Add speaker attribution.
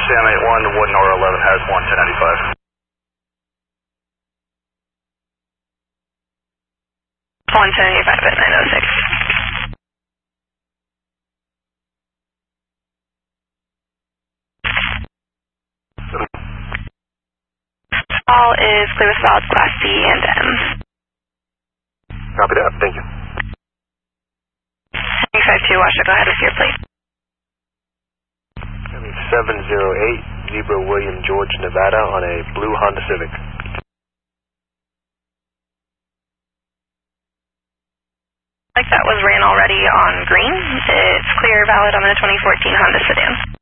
Speaker 1: Sam 81 to Wood Nora 11 has 1 1095.
Speaker 2: 175 at 906. All is clear with solids class C and M.
Speaker 1: Copy that, thank you.
Speaker 2: 352 Washoe, go ahead with your plate.
Speaker 1: 708 Zebra William George, Nevada on a blue Honda Civic.
Speaker 2: Like that was ran already on green. It's clear, valid on the 2014 Honda sedan.